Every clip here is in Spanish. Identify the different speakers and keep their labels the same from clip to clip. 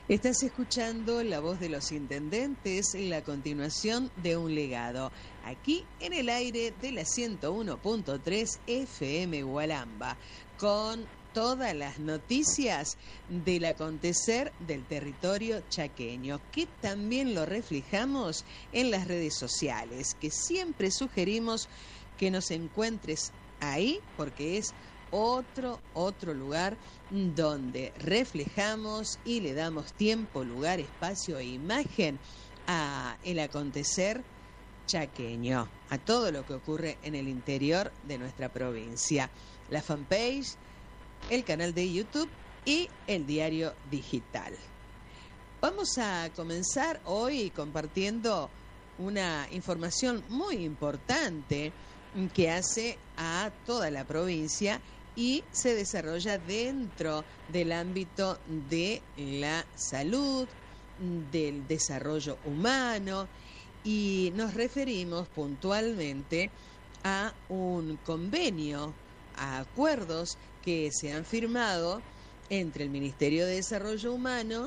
Speaker 1: Estás escuchando La Voz de los Intendentes, la continuación de un legado, aquí en el aire de la 101.3 FM Hualamba, con todas las noticias del acontecer del territorio chaqueño, que también lo reflejamos en las redes sociales, que siempre sugerimos que nos encuentres ahí, porque es otro lugar donde reflejamos y le damos tiempo, lugar, espacio e imagen a el acontecer chaqueño, a todo lo que ocurre en el interior de nuestra provincia. La fanpage, el canal de YouTube y el diario digital. Vamos a comenzar hoy compartiendo una información muy importante que hace a toda la provincia y se desarrolla dentro del ámbito de la salud, del desarrollo humano, y nos referimos puntualmente a un convenio, a acuerdos que se han firmado entre el Ministerio de Desarrollo Humano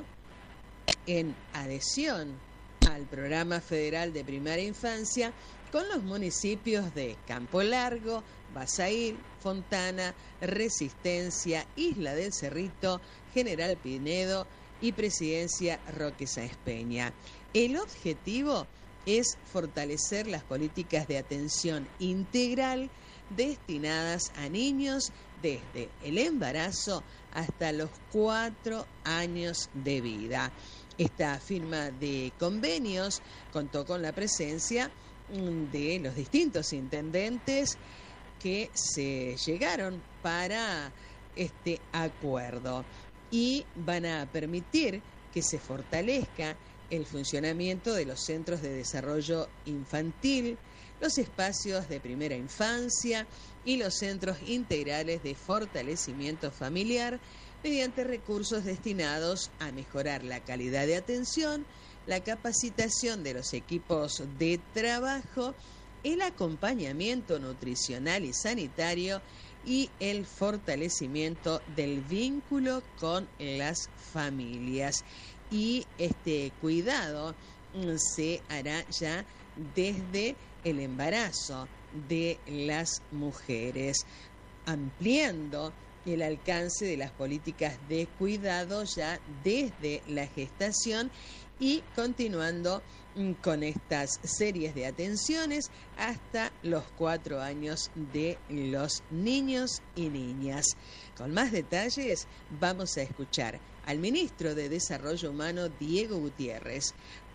Speaker 1: en adhesión al Programa Federal de Primera Infancia con los municipios de Campo Largo, Basail, Fontana, Resistencia, Isla del Cerrito, General Pinedo y Presidencia Roque Sáenz Peña. El objetivo es fortalecer las políticas de atención integral destinadas a niños desde el embarazo hasta los 4 años de vida. Esta firma de convenios contó con la presencia de los distintos intendentes que se llegaron para este acuerdo y van a permitir que se fortalezca el funcionamiento de los centros de desarrollo infantil, los espacios de primera infancia y los centros integrales de fortalecimiento familiar mediante recursos destinados a mejorar la calidad de atención, la capacitación de los equipos de trabajo, el acompañamiento nutricional y sanitario y el fortalecimiento del vínculo con las familias. Y este cuidado se hará ya desde el embarazo de las mujeres, ampliando el alcance de las políticas de cuidado ya desde la gestación y continuando con estas series de atenciones hasta los 4 años de los niños y niñas. Con más detalles vamos a escuchar al ministro de Desarrollo Humano, Diego Gutiérrez,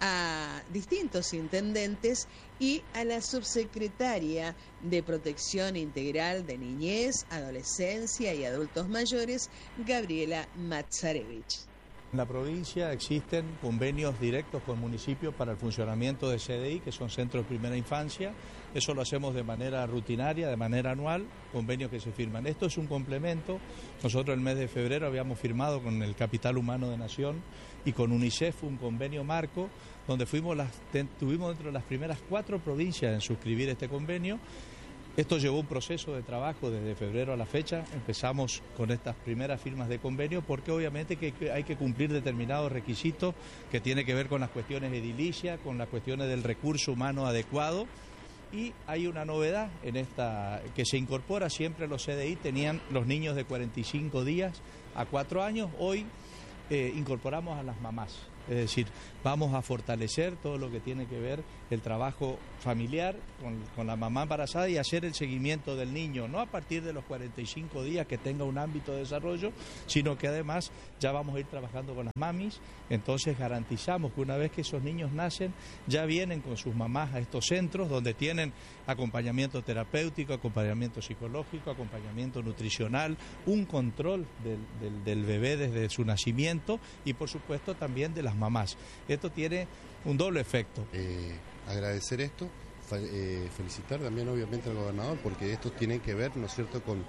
Speaker 1: a distintos intendentes y a la subsecretaria de Protección Integral de Niñez, Adolescencia y Adultos Mayores, Gabriela Matzarevich.
Speaker 2: En la provincia existen convenios directos con municipios para el funcionamiento de CDI, que son centros de primera infancia. Eso lo hacemos de manera rutinaria, de manera anual, convenios que se firman. Esto es un complemento. Nosotros el mes de febrero habíamos firmado con el Capital Humano de Nación y con UNICEF un convenio marco, donde estuvimos dentro de las primeras 4 provincias en suscribir este convenio. Esto llevó un proceso de trabajo desde febrero a la fecha. Empezamos con estas primeras firmas de convenio porque obviamente que hay que cumplir determinados requisitos que tienen que ver con las cuestiones edilicias, con las cuestiones del recurso humano adecuado. Y hay una novedad en esta que se incorpora. Siempre los CDI tenían los niños de 45 días a 4 años. Hoy incorporamos a las mamás. Es decir, vamos a fortalecer todo lo que tiene que ver el trabajo familiar con la mamá embarazada y hacer el seguimiento del niño, no a partir de los 45 días que tenga un ámbito de desarrollo, sino que además ya vamos a ir trabajando con las mamis. Entonces garantizamos que una vez que esos niños nacen, ya vienen con sus mamás a estos centros donde tienen acompañamiento terapéutico, acompañamiento psicológico, acompañamiento nutricional, un control del bebé desde su nacimiento y por supuesto también de las mamás. Esto tiene un doble efecto.
Speaker 3: Agradecer esto, felicitar también obviamente al gobernador, porque esto tiene que ver, ¿no es cierto?, con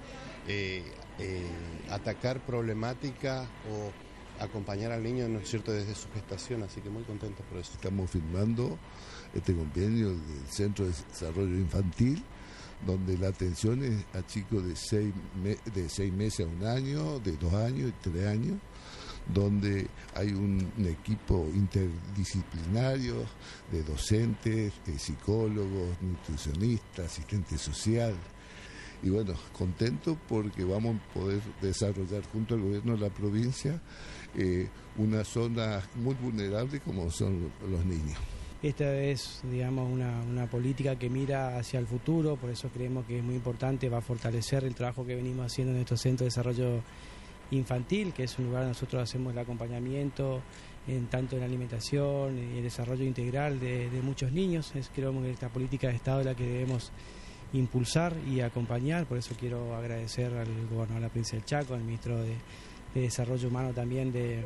Speaker 3: atacar problemáticas o acompañar al niño, ¿no es cierto?, desde su gestación, así que muy contentos por eso.
Speaker 4: Estamos firmando este convenio del Centro de Desarrollo Infantil, donde la atención es a chicos de 6 meses a 1 año, de 2 años y 3 años, donde hay un equipo interdisciplinario de docentes, psicólogos, nutricionistas, asistentes social. Y bueno, contento porque vamos a poder desarrollar junto al gobierno de la provincia una zona muy vulnerable como son los niños.
Speaker 5: Esta es, digamos, una política que mira hacia el futuro, por eso creemos que es muy importante, va a fortalecer el trabajo que venimos haciendo en nuestro centro de desarrollo infantil, que es un lugar donde nosotros hacemos el acompañamiento tanto en la alimentación y el desarrollo integral de muchos niños. Creo que esta política de Estado es la que debemos impulsar y acompañar, por eso quiero agradecer al gobernador de la provincia del Chaco, al ministro de Desarrollo Humano también de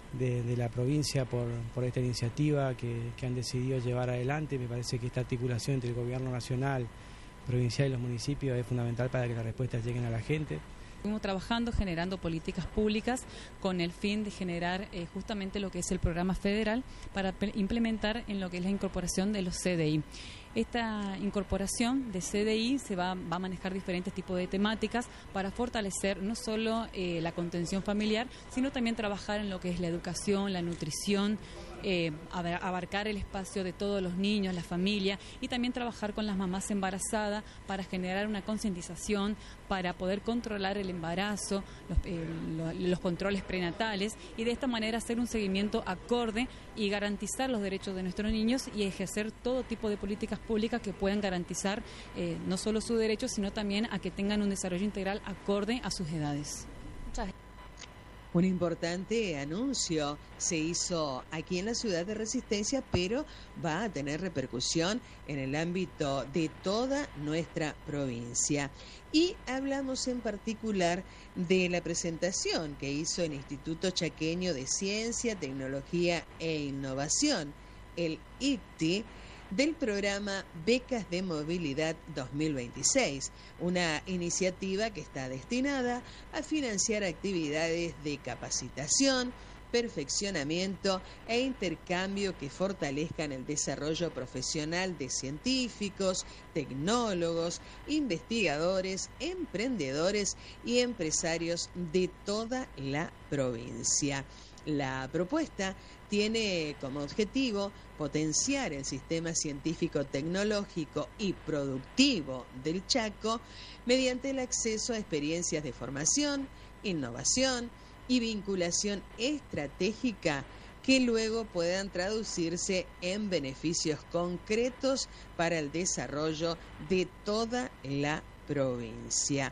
Speaker 5: la provincia por esta iniciativa que han decidido llevar adelante. Me parece que esta articulación entre el gobierno nacional, provincial y los municipios es fundamental para que las respuestas lleguen a la gente.
Speaker 6: Estuvimos trabajando, generando políticas públicas con el fin de generar justamente lo que es el programa federal para implementar en lo que es la incorporación de los CDI. Esta incorporación de CDI va a manejar diferentes tipos de temáticas para fortalecer no solo la contención familiar, sino también trabajar en lo que es la educación, la nutrición, abarcar el espacio de todos los niños, la familia, y también trabajar con las mamás embarazadas para generar una concientización, para poder controlar el embarazo, los controles prenatales, y de esta manera hacer un seguimiento acorde y garantizar los derechos de nuestros niños y ejercer todo tipo de políticas públicas que puedan garantizar no solo sus derechos, sino también a que tengan un desarrollo integral acorde a sus edades. Muchas gracias.
Speaker 1: Un importante anuncio se hizo aquí en la ciudad de Resistencia, pero va a tener repercusión en el ámbito de toda nuestra provincia. Y hablamos en particular de la presentación que hizo el Instituto Chaqueño de Ciencia, Tecnología e Innovación, el ICTI, del programa Becas de Movilidad 2026, una iniciativa que está destinada a financiar actividades de capacitación, perfeccionamiento e intercambio que fortalezcan el desarrollo profesional de científicos, tecnólogos, investigadores, emprendedores y empresarios de toda la provincia. La propuesta tiene como objetivo potenciar el sistema científico, tecnológico y productivo del Chaco mediante el acceso a experiencias de formación, innovación y vinculación estratégica que luego puedan traducirse en beneficios concretos para el desarrollo de toda la provincia.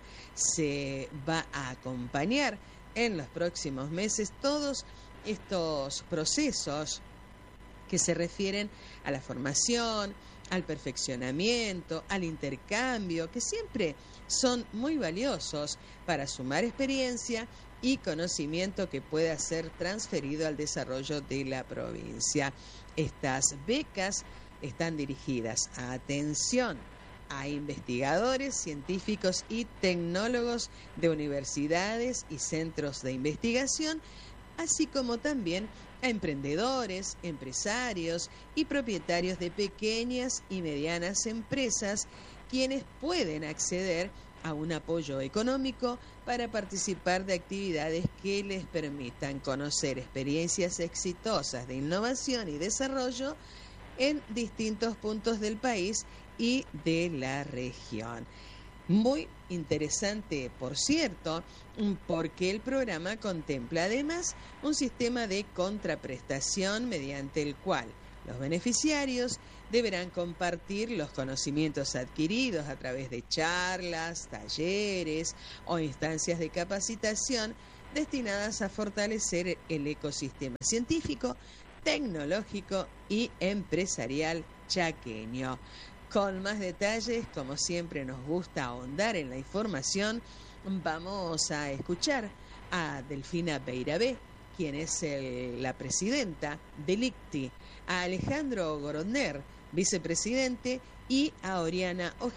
Speaker 1: Se va a acompañar en los próximos meses todos estos procesos que se refieren a la formación, al perfeccionamiento, al intercambio, que siempre son muy valiosos para sumar experiencia y conocimiento que pueda ser transferido al desarrollo de la provincia. Estas becas están dirigidas a atención a investigadores, científicos y tecnólogos de universidades y centros de investigación, así como también a emprendedores, empresarios y propietarios de pequeñas y medianas empresas, quienes pueden acceder a un apoyo económico para participar de actividades que les permitan conocer experiencias exitosas de innovación y desarrollo en distintos puntos del país y de la región. Muy interesante, por cierto, porque el programa contempla además un sistema de contraprestación mediante el cual los beneficiarios deberán compartir los conocimientos adquiridos a través de charlas, talleres o instancias de capacitación destinadas a fortalecer el ecosistema científico, tecnológico y empresarial chaqueño. Con más detalles, como siempre nos gusta ahondar en la información, vamos a escuchar a Delfina Beirabé, quien es la presidenta del ICTI, a Alejandro Gorodner, vicepresidente, y a Oriana Ojeda,